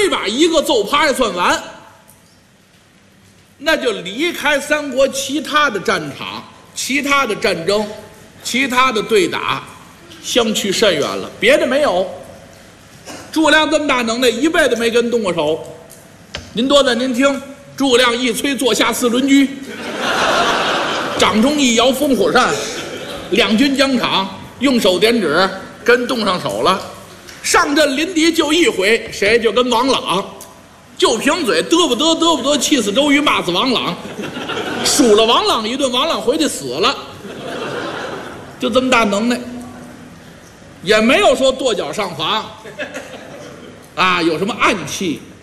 没把一个揍趴下算完，那就离开三国其他的战场、其他的战争、其他的对打，相去甚远了。别的没有，诸葛亮这么大能耐，一辈子没跟人动过手。您多的您听，诸葛亮一催坐下四轮车，掌中一摇烽火扇，两军疆场，用手点指，跟动上手了。上阵临敌就一回，谁就跟王朗，就凭嘴嘚不得，气死周瑜，骂死王朗，数了王朗一顿，王朗回去死了，就这么大能耐，也没有说跺脚上房，啊，有什么暗器。